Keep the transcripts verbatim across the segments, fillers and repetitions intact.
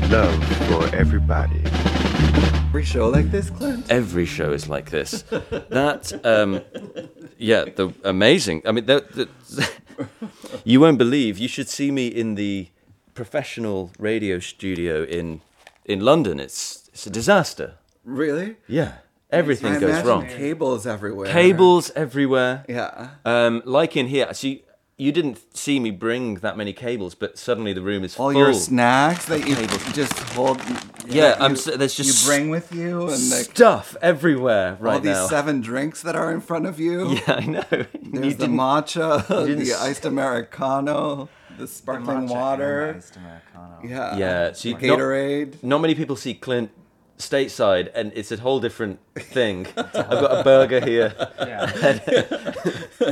Love for everybody. Every show like this, Clint? Every show is like this. That, um, yeah, the amazing. I mean, the, the, you won't believe. You should see me in the professional radio studio in in London. It's it's a disaster. Really? Yeah, everything I goes imagine wrong. Cables everywhere. Cables everywhere. Yeah. Um, like in here. See, you didn't see me bring that many cables, but suddenly the room is All full. your snacks that you Cables. just hold. Yeah, that I'm. you, So, there's just you bring with you and like stuff everywhere right all these now. seven drinks that are in front of you. Yeah, I know. There's You the didn't- matcha, didn't the s- iced americano, the sparkling water. Yeah. Yeah, so you- Gatorade. Not many people see Clint stateside, and it's a whole different thing. I've got a burger here. Yeah.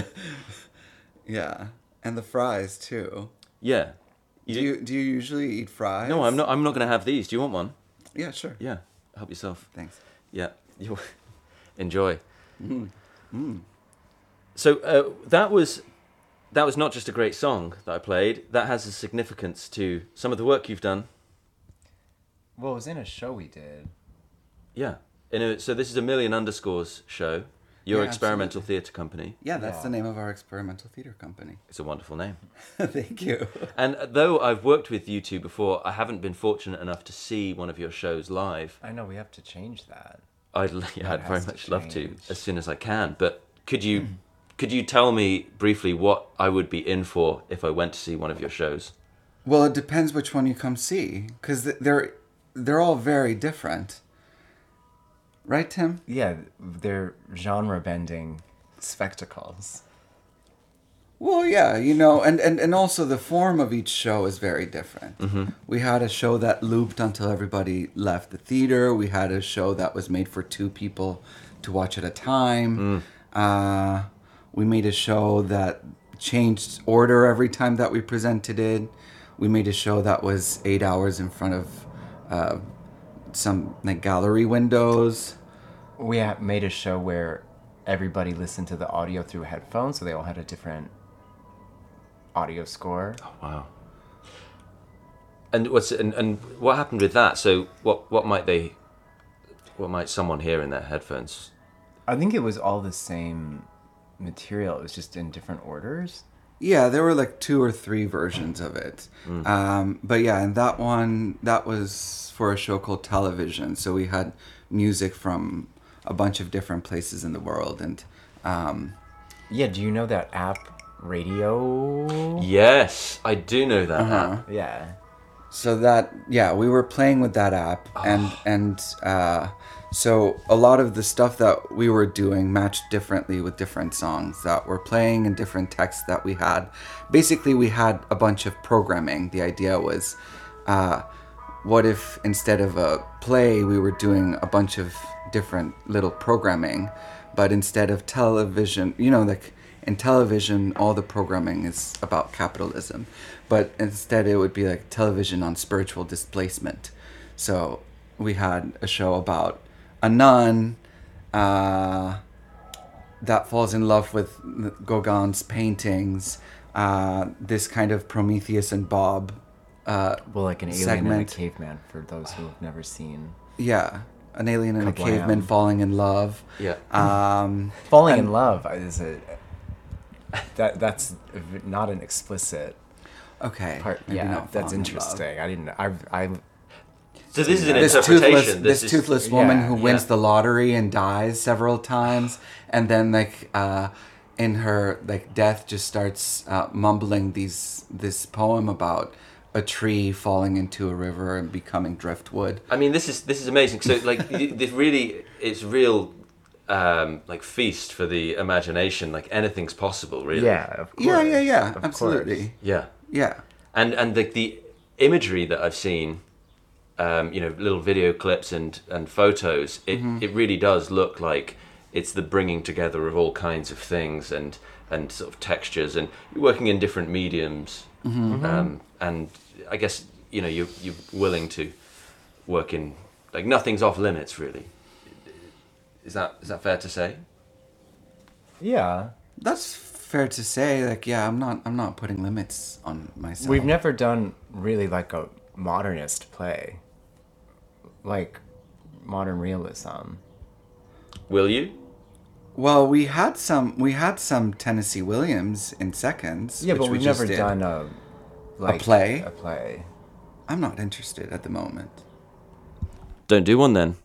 Yeah, and the fries too. Yeah. Do you do you usually eat fries? No, I'm not. I'm not going to have these. Do you want one? Yeah, sure. Yeah. Help yourself. Thanks. Yeah. You enjoy. Mm. Mm. So uh, that was that was not just a great song that I played. That has a significance to some of the work you've done. Well, it was in a show we did. Yeah. In a, so this is a Million Underscores show. Your Yeah, experimental absolutely. theatre company. Yeah, that's Yeah. the name of our experimental theater company. It's a wonderful name. Thank you. And though I've worked with you two before, I haven't been fortunate enough to see one of your shows live. I know we have to change that. I'd, yeah, I'd That very has to much love to change. as soon as I can. But could you could you tell me briefly what I would be in for if I went to see one of your shows? Well, it depends which one you come see, because they're they're all very different. Right, Tim? Yeah, they're genre-bending spectacles. Well, yeah, you know, and, and, and also the form of each show is very different. Mm-hmm. We had a show that looped until everybody left the theater. We had a show that was made for two people to watch at a time. Mm. Uh, we made a show that changed order every time that we presented it. We made a show that was eight hours in front of uh, some like gallery windows. We ha- made a show where everybody listened to the audio through headphones, so they all had a different audio score. Oh, wow. And what's and, and what happened with that? So what what might they what might someone hear in their headphones? I think it was all the same material. It was just in different orders. Yeah, there were like two or three versions of it. Mm. Um, but yeah, and that one, that was for a show called Television. So we had music from a bunch of different places in the world. And um, Yeah, do you know that app Radio? Yes, I do know that. Uh-huh. app. Yeah. so that, yeah, we were playing with that app. And, and uh, so a lot of the stuff that we were doing matched differently with different songs that were playing and different texts that we had. Basically, we had a bunch of programming. The idea was, uh, what if instead of a play, we were doing a bunch of different little programming, but instead of television, you know, like in television, all the programming is about capitalism, but instead it would be like television on spiritual displacement. So we had a show about a nun uh, that falls in love with Gauguin's paintings, uh, this kind of Prometheus and Bob uh, Well, like an alien segment. and a caveman, for those who have never seen. Yeah, an alien and a Kablam. caveman falling in love. Yeah. Um, Falling and- in love is a... That, that's not an explicit Okay. part. maybe Yeah, not that's falling in love. interesting. I didn't... I, I So this is an This interpretation. toothless, this, is, toothless woman yeah, who wins yeah. the lottery and dies several times, and then like uh, in her like death, just starts uh, mumbling these this poem about a tree falling into a river and becoming driftwood. I mean, this is this is amazing. So like, this really, it's real, um, like feast for the imagination. Like anything's possible, really. yeah, of course. Yeah, yeah, yeah, Of absolutely. course. Yeah. Yeah. And and the the imagery that I've seen, um, you know, little video clips and and photos, it it really does look like it's the bringing together of all kinds of things and and sort of textures, and you're working in different mediums. Um, and I guess, you know, you you're willing to work in, like, nothing's off limits, really. Is that is that fair to say? Yeah. That's fair to say. Like, yeah, I'm not I'm not putting limits on myself. We've never done really like a modernist play, like modern realism. Will you? Well, we had some we had some Tennessee Williams in Seconds. Yeah, which but we we've just never did. done a like play? A play. I'm not interested at the moment. Don't do one then.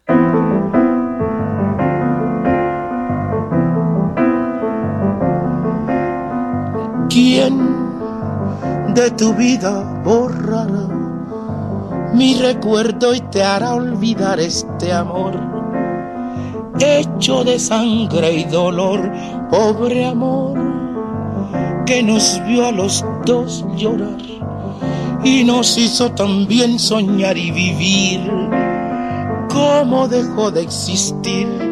¿Quién de tu vida borrará mi recuerdo y te hará olvidar este amor hecho de sangre y dolor? Pobre amor que nos vio a los dos llorar y nos hizo también soñar y vivir. ¿Cómo dejó de existir?